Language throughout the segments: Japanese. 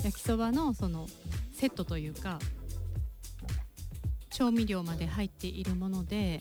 焼きそばのそのセットというか調味料まで入っているもので、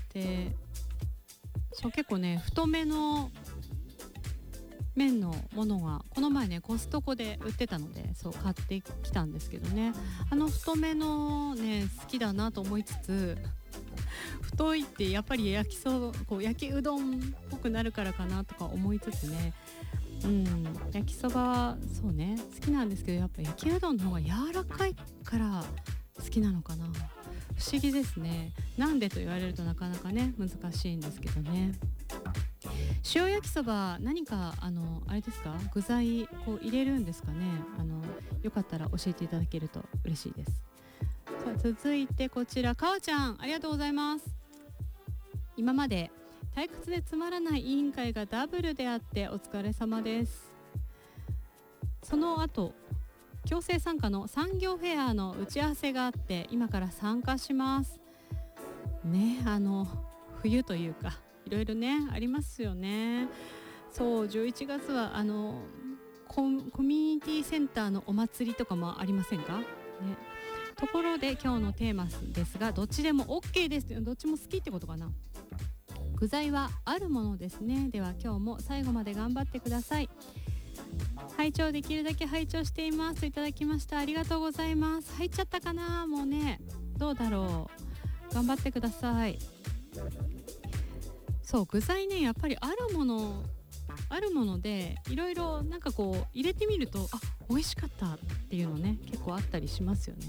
そう結構ね太めの麺のものがこの前ねコストコで売ってたのでそう買ってきたんですけどね、太めのね好きだなと思いつつ、太いってやっぱり焼きうどんっぽくなるからかなとか思いつつね、焼きそばはそうね好きなんですけど、やっぱ焼きうどんの方が柔らかいから好きなのかな。不思議ですね。なんでと言われるとなかなかね難しいんですけどね。塩焼きそば何かあれですか、具材こう入れるんですかね。よかったら教えていただけると嬉しいです。さあ続いてこちら、かおちゃんありがとうございます。今まで退屈でつまらない委員会がダブルであってお疲れ様です。その後強制参加の産業フェアの打ち合わせがあって今から参加しますね。冬というかいろいろねありますよね。そう11月はコミュニティセンターのお祭りとかもありませんかね。ところで今日のテーマですが、どっちでも OK です。どっちも好きってことかな。具材はあるものですね。では今日も最後まで頑張ってください。拝聴できるだけ拝聴していますといただきました。ありがとうございます。入っちゃったかな。もうねどうだろう、頑張ってください。そう具材ねやっぱりあるものでいろいろなんかこう入れてみると美味しかったっていうのね結構あったりしますよね。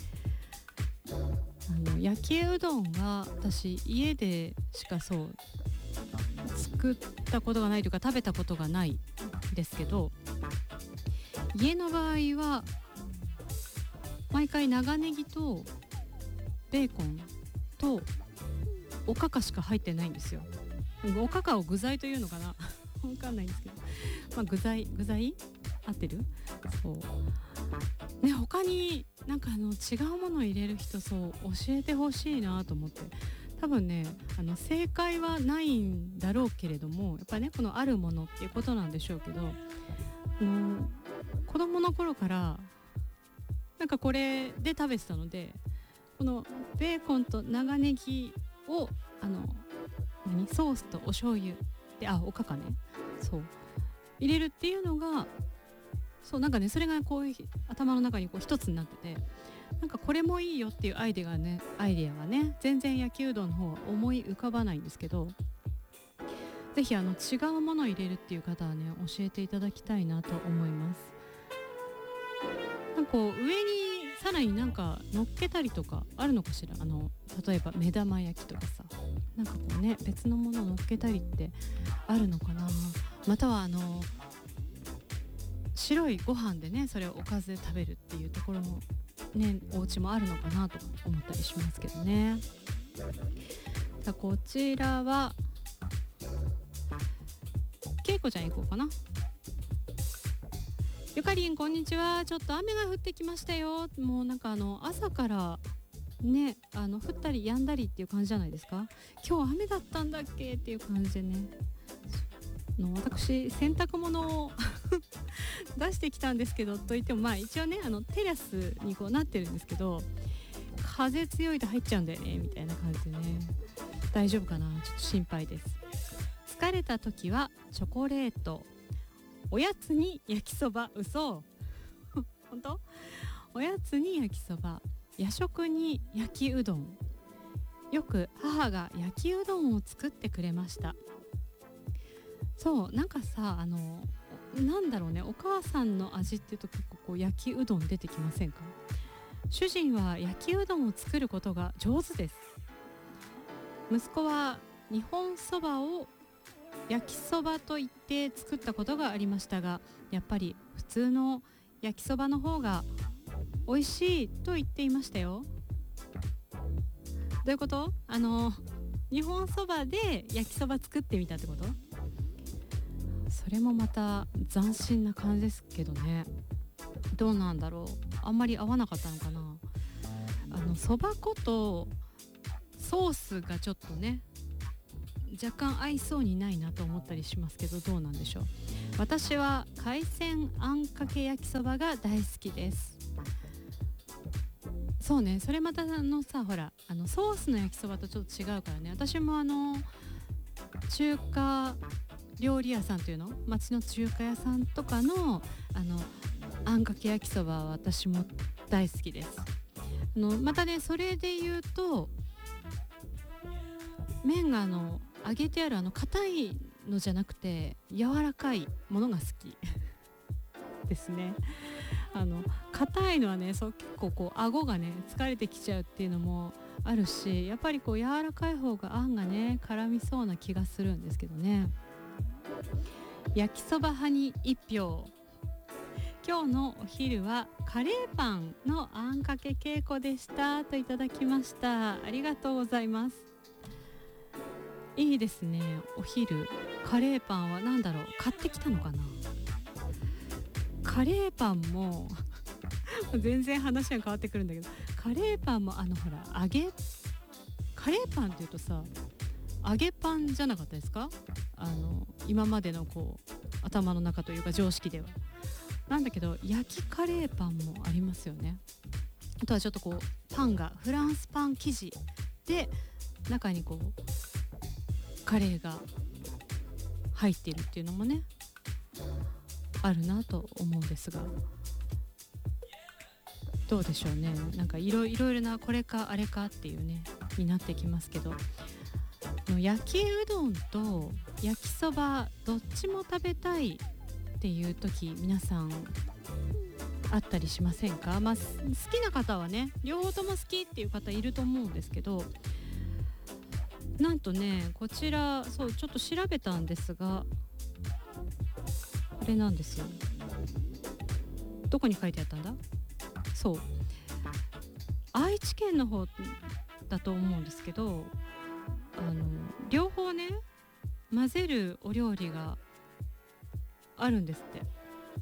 焼きうどんが私家でしかそう作ったことがないというか食べたことがないんですけど、家の場合は毎回長ネギとベーコンとおかかしか入ってないんですよ。おかかを具材というのかなわかんないんですけど、具材合ってる。そうね、他になんか違うものを入れる人そう教えてほしいなと思って。多分ね正解はないんだろうけれども、やっぱりねこのあるものっていうことなんでしょうけど、子供の頃からなんかこれで食べてたので、このベーコンと長ネギをソースとお醤油でおかかねそう入れるっていうのがそうなんかねそれがこういう頭の中にこう一つになってて、なんかこれもいいよっていうアイデアがね全然焼きうどんの方は思い浮かばないんですけど、ぜひ違うものを入れるっていう方はね教えていただきたいなと思います。なんかこう上にさらになんか乗っけたりとかあるのかしら。例えば目玉焼きとかさ、なんかこうね別のものを乗っけたりってあるのかな。または白いご飯でねそれをおかずで食べるっていうところもねお家もあるのかなと思ったりしますけどね。さあこちらはけいこちゃん行こうかな。ゆかりんこんにちは。ちょっと雨が降ってきましたよ。もうなんか朝からね降ったり止んだりっていう感じじゃないですか。今日雨だったんだっけっていう感じでね、私洗濯物を出してきたんですけど、といっても一応ねテラスにこうなってるんですけど、風強いと入っちゃうんだよねみたいな感じでね、大丈夫かなちょっと心配です。疲れた時はチョコレート、おやつに焼きそば。嘘本当。おやつに焼きそば、夜食に焼きうどん。よく母が焼きうどんを作ってくれました。そうなんかさなんだろうね、お母さんの味っていうと結構こう焼きうどん出てきませんか。主人は焼きうどんを作ることが上手です。息子は日本そばを焼きそばと言って作ったことがありましたが、やっぱり普通の焼きそばの方が美味しいと言っていましたよ。どういうこと？日本そばで焼きそば作ってみたってこと？それもまた斬新な感じですけどね。どうなんだろう、あんまり合わなかったのかな。そば粉とソースがちょっとね若干合いそうにないなと思ったりしますけど、どうなんでしょう。 私は海鮮あんかけ焼きそばが大好きです。そうね、それまたさ、ほらソースの焼きそばとちょっと違うからね。私も中華料理屋さんというの、町の中華屋さんとかのあんかけ焼きそばは私も大好きです。またね、それで言うと麺が揚げてある硬いのじゃなくて柔らかいものが好きですね。硬いのはね、そう結構顎がね疲れてきちゃうっていうのもあるし、やっぱり柔らかい方があんがね絡みそうな気がするんですけどね。焼きそば派に1票。今日のお昼はカレーパンのあんかけ稽古でしたといただきました。ありがとうございます。いいですね。お昼カレーパンは何だろう、買ってきたのかな。カレーパンも全然話が変わってくるんだけど、カレーパンもほらカレーパンっていうとさ、揚げパンじゃなかったですか？今までの頭の中というか常識では。なんだけど焼きカレーパンもありますよね。あとはちょっとパンがフランスパン生地で中にカレーが入っているっていうのもねあるなと思うんですが、どうでしょうね。なんかいろいろなこれかあれかっていうねになってきますけど、焼きうどんと焼きそばどっちも食べたいっていう時、皆さんあったりしませんか？好きな方はね両方とも好きっていう方いると思うんですけど、なんとねこちらちょっと調べたんですが、これなんですよ。どこに書いてあったんだ？そう、愛知県の方だと思うんですけど、両方ね混ぜるお料理があるんですって。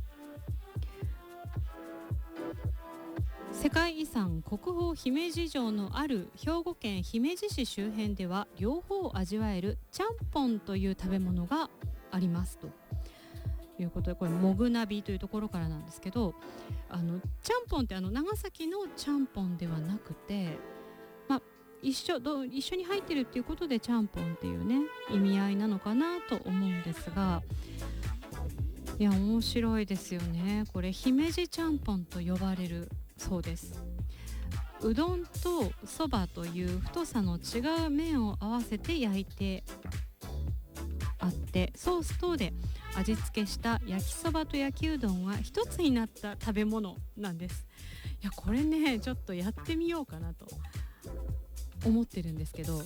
世界遺産国宝姫路城のある兵庫県姫路市周辺では両方味わえるちゃんぽんという食べ物がありますということで、これもぐなびというところからなんですけど、ちゃんぽんって長崎のちゃんぽんではなくて、一緒に入ってるっていうことでちゃんぽんっていうね意味合いなのかなと思うんですが、いや面白いですよね。これ姫路ちゃんぽんと呼ばれるそうです。うどんとそばという太さの違う麺を合わせて焼いてあって、ソース等で味付けした焼きそばと焼きうどんが一つになった食べ物なんです。いやこれねちょっとやってみようかなと思ってるんですけど、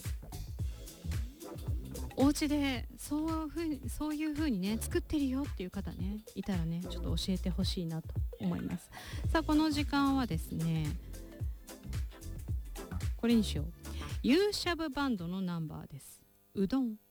お家でそういう風にね作ってるよっていう方ねいたらねちょっと教えてほしいなと思います。さあこの時間はですねこれにしよう。ユーシャブバンドのナンバーです。うどん。